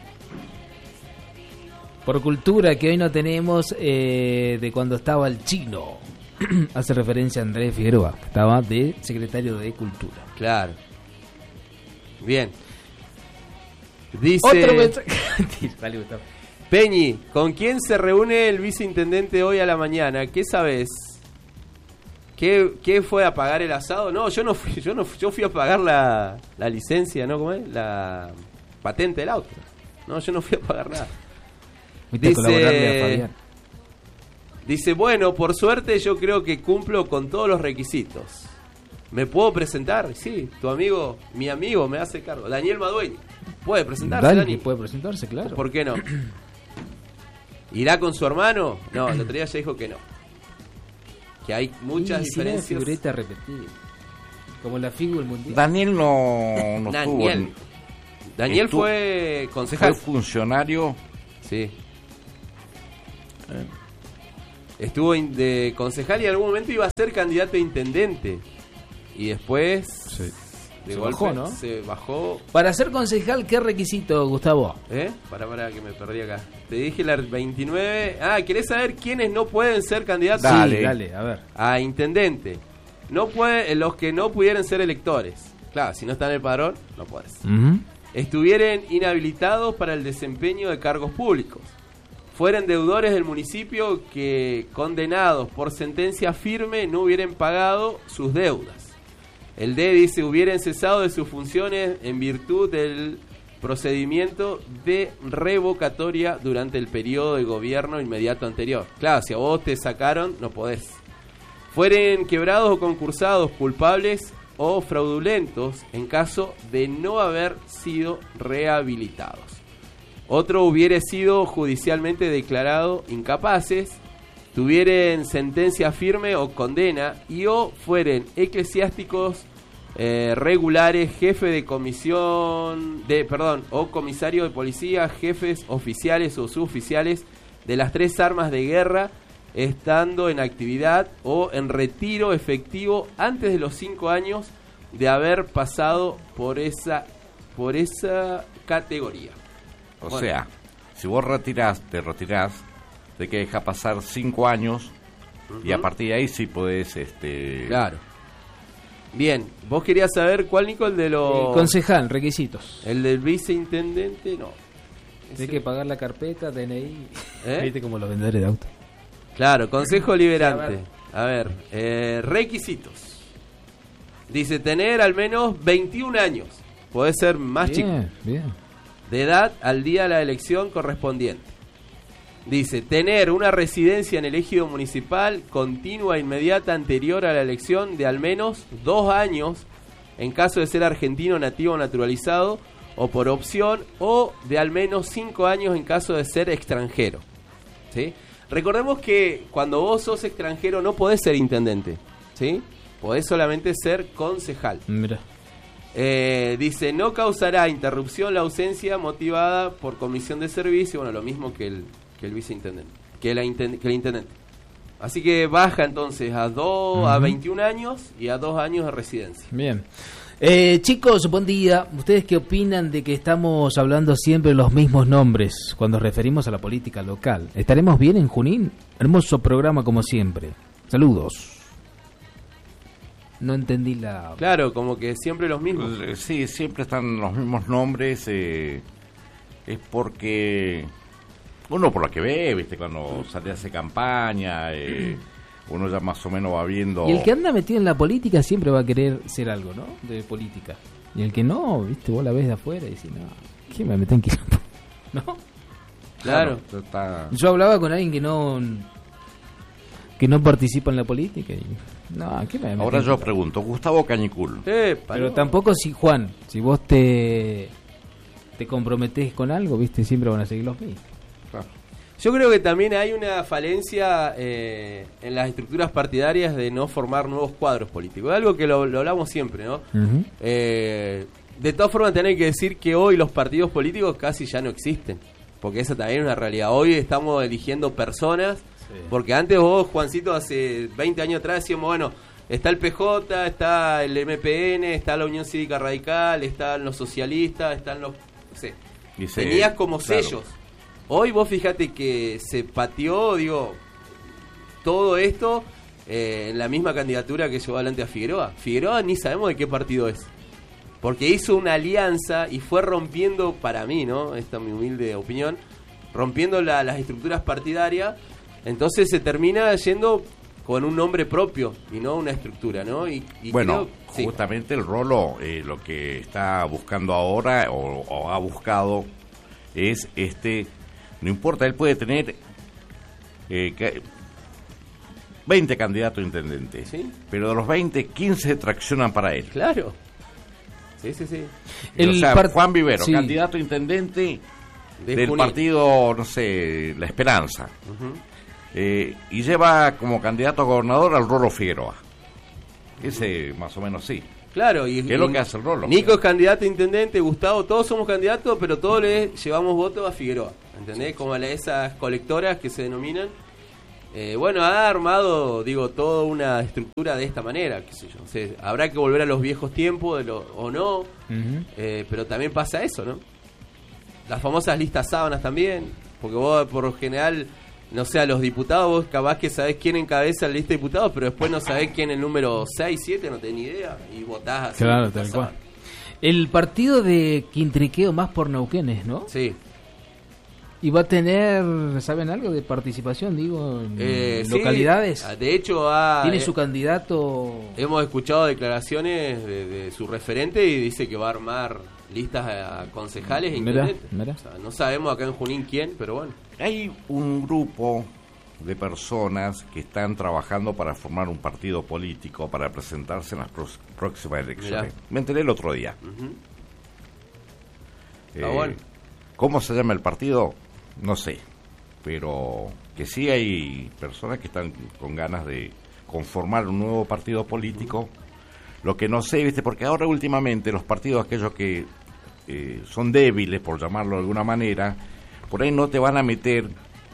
S6: Por cultura que hoy no tenemos eh, de cuando estaba el chino. Hace referencia a Andrés Figueroa, que estaba de secretario de Cultura.
S7: Claro. Bien. Dice
S6: Otro mensaje. Dale, Gustavo.
S7: Peñi, ¿con quién se reúne el viceintendente hoy a la mañana? ¿Qué sabes? ¿Qué, qué fue a pagar el asado? No, yo no fui, yo no fui, yo fui a pagar la, la licencia, ¿no? ¿Cómo es? La patente del auto. No, yo no fui a pagar nada.
S6: Fuiste a colaborarle a Fabián.
S7: Dice, bueno, por suerte yo creo que cumplo con todos los requisitos. ¿Me puedo presentar? Sí, tu amigo, mi amigo me hace cargo. Daniel Madueño. ¿Puede presentarse,
S6: Dale,
S7: Dani?
S6: que puede presentarse, claro.
S7: ¿Por qué no? ¿Irá con su hermano? No, el otro día ya dijo que no. Que hay muchas
S6: Y si era
S7: diferencias.
S6: figureta repetida. Como la figura del mundial.
S8: Daniel no, no estuvo.
S7: Daniel.
S8: en-
S7: Daniel
S8: estuvo-
S7: fue
S8: Fue
S7: concejal.
S8: funcionario.
S7: Sí. Estuvo in- de concejal y en algún momento iba a ser candidato a intendente. Y después de
S6: Se
S7: golpe
S6: bajó, ¿no?
S7: se bajó.
S6: Para ser concejal, ¿qué requisito, Gustavo?
S7: ¿Eh? Pará, pará, que me perdí acá. Te dije la veintinueve. Ah, ¿querés saber quiénes no pueden ser candidatos?
S8: Dale.
S6: Sí, dale, a ver.
S7: A intendente. No puede, los que no pudieran ser electores. Claro, si no están en el padrón, no puedes.
S6: Ujú.
S7: Estuvieran inhabilitados para el desempeño de cargos públicos. Fueran deudores del municipio que, condenados por sentencia firme, no hubieran pagado sus deudas. El D dice, hubieran cesado de sus funciones en virtud del procedimiento de revocatoria durante el periodo de gobierno inmediato anterior. Claro, si a vos te sacaron, no podés. Fueren quebrados o concursados culpables o fraudulentos en caso de no haber sido rehabilitados. Otro hubiera sido judicialmente declarado incapaces, tuvieren sentencia firme o condena y o fueren eclesiásticos eh, regulares, jefe de comisión de, perdón, o comisario de policía, jefes oficiales o suboficiales de las tres armas de guerra, estando en actividad o en retiro efectivo antes de los cinco años de haber pasado por esa por esa categoría.
S8: O
S7: Bueno.
S8: sea, si vos retirás, te retirás, te que deja pasar cinco años y a partir de ahí sí podés, este...
S7: Claro. Bien, vos querías saber cuál, Nico, el de los...
S6: Eh, concejal, requisitos.
S7: El del viceintendente, no.
S6: Hay que pagar la carpeta, D N I.
S7: ¿Eh?
S6: Viste como los vendedores de auto.
S7: Claro, consejo liberante.
S6: Sí,
S7: A ver, eh, requisitos. Dice tener al menos veintiún años. Puede ser más chico.
S6: Bien, bien.
S7: De edad al día de la elección correspondiente. Dice, tener una residencia en el ejido municipal continua e inmediata anterior a la elección de al menos dos años en caso de ser argentino nativo o naturalizado o por opción, o de al menos cinco años en caso de ser extranjero. ¿Sí? Recordemos que cuando vos sos extranjero no podés ser intendente, ¿sí? Podés solamente ser concejal.
S6: Mira.
S7: Eh, dice, no causará interrupción la ausencia motivada por comisión de servicio, bueno, lo mismo que el, que el viceintendente, que, la inten- que el intendente. Así que baja entonces a, dos,
S6: Ujú.
S7: a veintiún años y a dos años de residencia.
S6: Bien. Eh, chicos, buen día. ¿Ustedes qué opinan de que estamos hablando siempre los mismos nombres cuando referimos a la política local? ¿Estaremos bien en Junín? Hermoso programa como siempre. Saludos. No entendí la...
S7: Claro, como que siempre los mismos.
S8: Pues, sí, siempre están los mismos nombres. Eh, es porque uno por lo que ve, viste, cuando sale a hacer campaña, eh, uno ya más o menos va viendo.
S6: Y el que anda metido en la política siempre va a querer ser algo, ¿no? De política. Y el que no, viste, vos la ves de afuera y decís, no, ¿qué me meten quilombo? ¿No?
S7: Claro.
S8: Claro, está-
S6: Yo hablaba con alguien que no que no participa en la política y no, ¿qué me meten
S8: Ahora yo
S6: quilombo?
S8: pregunto, Gustavo Cañicul.
S7: Eh,
S6: Pero tampoco si Juan, si vos te te comprometés con algo, viste, siempre van a seguir los mismos.
S7: Yo creo que también hay una falencia eh, en las estructuras partidarias de no formar nuevos cuadros políticos. Es algo que lo, lo hablamos siempre, ¿no?
S6: Ujú.
S7: Eh, de todas formas, tener que decir que hoy los partidos políticos casi ya no existen. Porque esa también es una realidad. Hoy estamos eligiendo personas. Porque antes vos, Juancito, hace veinte años atrás decíamos, bueno, está el P J, está el M P N, está la Unión Cívica Radical, están los socialistas, están los... No sé.
S8: Y se-
S7: Tenías como
S8: claro.
S7: sellos. Hoy vos fíjate que se pateó, digo, todo esto eh, en la misma candidatura que llevó adelante a Figueroa. Figueroa ni sabemos de qué partido es. Porque hizo una alianza y fue rompiendo, para mí, ¿no? Esta es mi humilde opinión, rompiendo la- las estructuras partidarias. Entonces se termina yendo con un nombre propio y no una estructura, ¿no? Y, y
S8: Bueno,
S7: creo- sí.
S8: justamente el Rolo eh, lo que está buscando ahora o, o ha buscado es este, no importa, él puede tener eh, que- veinte candidatos a intendente,
S7: ¿Sí?
S8: pero de los veinte, quince traccionan para él.
S7: Claro. Sí, sí, sí.
S8: El o sea,
S6: par-
S8: Juan Vivero,
S6: sí.
S8: candidato a intendente
S7: De
S8: del
S7: Junín.
S8: partido, no sé, La Esperanza.
S7: Ujú.
S8: Eh, y lleva como candidato a gobernador al Rolo Figueroa. Ese más o menos sí.
S7: Claro, y
S8: ¿Qué es lo
S7: y
S8: que hace el Rolo?
S7: Nico es candidato a intendente, Gustavo, todos somos candidatos, pero todos le llevamos votos a Figueroa, ¿entendés? Como a la- esas colectoras que se denominan. Eh, bueno, ha armado, digo, toda una estructura de esta manera, qué sé yo. O sea, habrá que volver a los viejos tiempos de lo, o no,
S6: Ujú.
S7: eh, pero también pasa eso, ¿no? Las famosas listas sábanas también, porque vos por lo general, no sé, a los diputados vos capaz que sabés quién encabeza la lista de diputados, pero después no sabés quién es el número seis, siete, no tenés ni idea, y votás así.
S6: Claro,
S7: lista
S6: tal
S7: sábana.
S6: cual. El partido de Quintriqueo más por Neuquénes, ¿no?
S7: Sí.
S6: Y va a tener, ¿saben algo de participación, digo, en
S7: Eh, sí,
S6: localidades?
S7: de hecho, ha,
S6: ¿Tiene
S7: eh,
S6: su candidato?
S7: hemos escuchado declaraciones de, de su referente y dice que va a armar listas a concejales e
S6: Mirá,
S7: intendentes.
S6: mirá.
S7: O sea, no sabemos acá en Junín quién, pero bueno.
S8: Hay un grupo de personas que están trabajando para formar un partido político para presentarse en las pros- próximas elecciones.
S7: Mirá.
S8: Me enteré el otro día.
S7: Ujú.
S8: Eh,
S7: Está bueno.
S8: ¿Cómo se llama el partido? No sé. Pero que sí hay personas que están con ganas de conformar un nuevo partido político. Lo que no sé, ¿viste? Porque ahora últimamente los partidos aquellos que eh, son débiles, por llamarlo de alguna manera, por ahí no te van a meter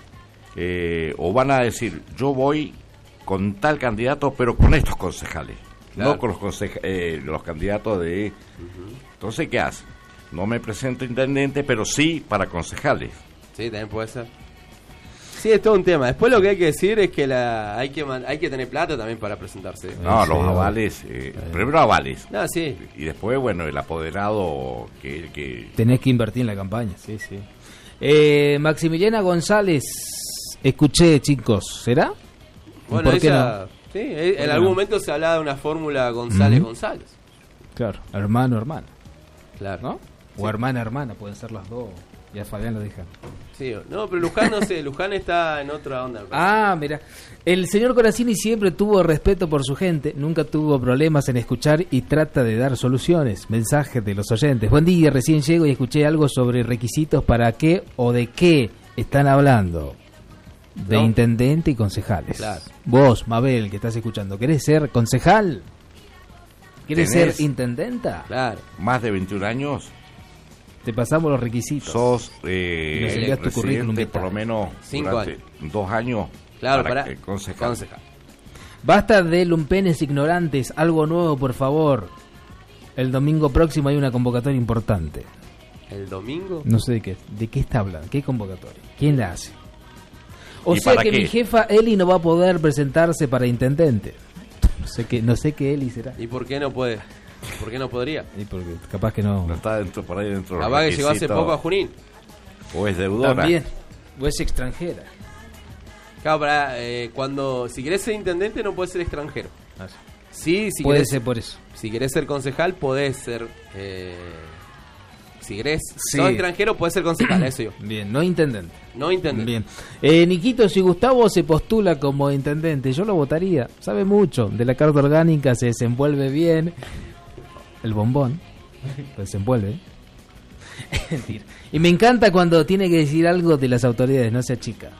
S8: eh, o van a decir, yo voy con tal candidato, pero con estos concejales,
S7: Claro.
S8: no con los, conseja- eh, los candidatos de... Entonces, ¿qué hace? No me presento intendente, pero sí para concejales.
S7: Sí, también puede ser. Sí, es todo un tema. Después lo que hay que decir es que la hay que man- hay que tener plata también para presentarse.
S8: No,
S6: Sí,
S8: los
S6: obvio.
S8: avales, eh, primero avales.
S7: No, sí.
S8: Y después, bueno, el apoderado que... que
S6: Tenés que invertir en la campaña, sí, sí. Eh, Maximiliana González, escuché, chicos, ¿será?
S7: Bueno,
S6: ¿Por qué
S7: ella,
S6: no?
S7: sí, eh,
S6: qué
S7: en algún
S6: no?
S7: momento se hablaba de una fórmula González-González.
S6: Claro, hermano, hermana,
S7: Claro.
S6: ¿no? O hermana, hermana, pueden ser las dos. Ya Fabián lo deja.
S7: Sí, no, pero Luján no sé, Luján está en otra onda. me parece.
S6: Ah, mira. El señor Corazzini siempre tuvo respeto por su gente, nunca tuvo problemas en escuchar y trata de dar soluciones. Mensajes de los oyentes. Buen día, recién llego y escuché algo sobre requisitos para qué o de qué están hablando. De
S7: No.
S6: intendente y concejales.
S7: Claro.
S6: Vos, Mabel, que estás escuchando, ¿querés ser concejal? ¿Querés
S8: ¿Tenés?
S6: ser intendenta?
S7: Claro.
S8: más de veintiún años,
S6: Te pasamos los requisitos.
S8: sos eh,
S6: Y nos envías tu currículum
S8: residente
S6: vitae.
S8: por lo menos
S7: Cinco
S8: durante
S7: años.
S8: dos años
S7: Claro,
S8: para
S7: para
S8: que concejal.
S7: concejal.
S6: Basta de lumpenes ignorantes, algo nuevo, por favor. El domingo próximo hay una convocatoria importante.
S7: El domingo.
S6: No sé de qué, de qué está hablando, qué convocatoria, quién la hace. O
S8: ¿Y
S6: sea
S8: para
S6: que
S8: qué?
S6: mi jefa Eli no va a poder presentarse para intendente. No sé qué, no sé qué Eli será.
S7: ¿Y por qué no puede? ¿Por qué no podría?
S6: Y porque capaz que no.
S8: No está dentro, por ahí dentro.
S7: Capaz que llegó hace poco a Junín.
S8: O es deudora.
S6: También. O es extranjera.
S7: Claro, para, eh, cuando, si querés ser intendente no puedes ser extranjero.
S6: Ah, sí.
S7: Sí, si
S6: Puede
S7: querés,
S6: ser por eso.
S7: Si querés ser concejal, podés ser... Eh, si querés
S6: Sí.
S7: ser extranjero, podés ser concejal, eso yo.
S6: Bien, no intendente.
S7: No intendente.
S6: Bien. Eh, Niquito, si Gustavo se postula como intendente, yo lo votaría. Sabe mucho. De la carta orgánica se desenvuelve bien. El bombón. Lo desenvuelve. Mentira. Y me encanta cuando tiene que decir algo de las autoridades, no sea chica.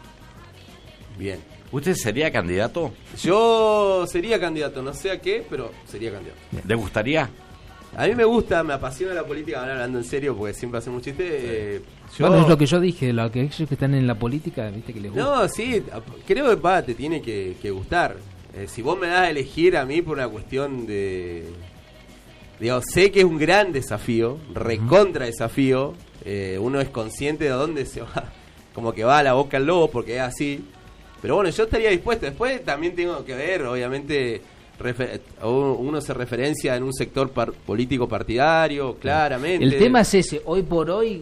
S7: Bien.
S8: ¿Usted sería candidato?
S7: Yo sería candidato, no sé a qué, pero sería candidato.
S8: ¿Le gustaría?
S7: A mí me gusta, me apasiona la política, ahora hablando en serio, porque siempre hacemos chistes. Eh, yo...
S6: Bueno, es lo que yo dije, lo que ellos que están en la política, viste que les gusta.
S7: No, sí, creo que va, te tiene que, que gustar. Eh, si vos me das a elegir a mí por una cuestión de... Digo, sé que es un gran desafío, recontra desafío. Eh, uno es consciente de dónde se va, como que va a la boca al lobo, porque es así. Pero bueno, yo estaría dispuesto. Después también tengo que ver, obviamente, refer- uno se referencia en un sector par- político partidario, claramente.
S6: El tema es ese, hoy por hoy,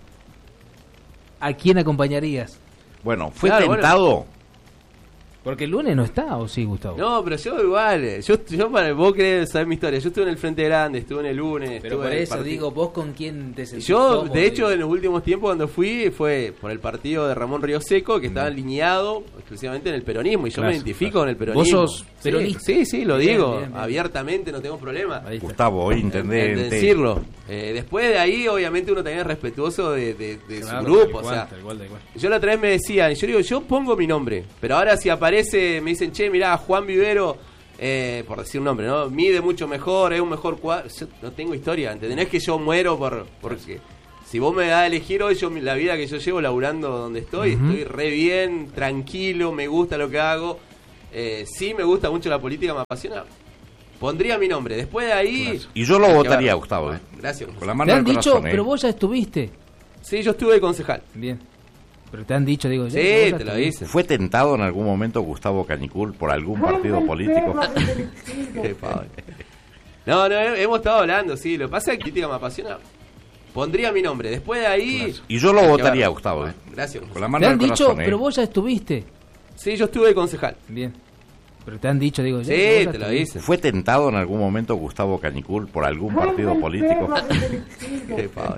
S6: ¿a quién acompañarías?
S8: Bueno, fue
S7: Claro,
S8: tentado.
S7: bueno.
S6: Porque el lunes no está, ¿o sí, Gustavo?
S7: No, pero yo igual, yo, yo para vos querés saber mi historia, yo estuve en el Frente Grande, estuve en el lunes,
S6: Pero
S7: estuve
S6: por
S7: en el
S6: eso
S7: partido.
S6: digo, ¿vos con quién te sentís
S7: Yo,
S6: cómodo,
S7: de hecho,
S6: digo?
S7: en los últimos tiempos cuando fui fue por el partido de Ramón Río Seco, que estaba alineado exclusivamente en el peronismo, y yo
S6: Claro,
S7: me identifico
S6: claro.
S7: con el peronismo.
S6: ¿Vos sos peronista?
S7: Sí, sí, sí, lo
S6: Bien,
S7: digo,
S6: bien, bien.
S7: abiertamente, no tengo problema
S6: Ahí está.
S8: Gustavo, hoy
S7: en
S8: intendente.
S7: decirlo. Eh, después de ahí, obviamente, uno también es respetuoso de, de, de
S6: Claro,
S7: su grupo,
S6: tal
S7: o
S6: cual,
S7: sea...
S6: tal cual, tal cual.
S7: Yo la otra vez me decían, yo digo, yo pongo mi nombre, pero ahora si aparece, me dicen, che, mirá, Juan Vivero, eh, por decir un nombre, ¿no? Mide mucho mejor, es un mejor cuadro. Yo no tengo historia, ¿entendés? No es que yo muero por porque si vos me das a elegir hoy, yo la vida que yo llevo laburando donde estoy,
S6: Ujú.
S7: estoy re bien, tranquilo, me gusta lo que hago. Eh, sí, me gusta mucho la política, me apasiona. Pondría mi nombre. Después de ahí...
S8: Y yo lo
S7: hay que
S8: votaría,
S7: ver.
S8: Gustavo. ¿eh?
S7: Gracias.
S8: Con la
S6: Te
S8: mano
S6: han
S8: del
S6: dicho,
S8: corazón, ¿eh?
S6: pero vos ya estuviste.
S7: Sí, yo estuve de concejal.
S6: Bien. Pero te han dicho, digo, ya,
S7: Sí,
S6: vos ya
S7: te lo
S6: estuviste.
S7: dicen.
S8: ¿Fue tentado en algún momento Gustavo Cañicul por algún partido político?
S7: Qué padre. No, no, he- hemos estado hablando, sí. Lo que pasa es que la política me apasiona. Pondría mi nombre. Después de ahí...
S8: Y yo lo
S7: hay que
S8: votaría,
S7: ver.
S8: Gustavo. ¿eh?
S7: Gracias.
S8: Con la
S6: Te
S8: mano
S6: han
S8: del
S6: dicho,
S8: corazón, ¿eh?
S6: pero vos ya estuviste.
S7: Sí, yo estuve de concejal.
S6: Bien. Pero te han dicho, digo, ya,
S7: Sí,
S6: vos ya
S7: te lo
S6: estuviste.
S7: dicen.
S8: ¿Fue tentado en algún momento Gustavo Cañicul por algún partido político?
S7: Qué padre.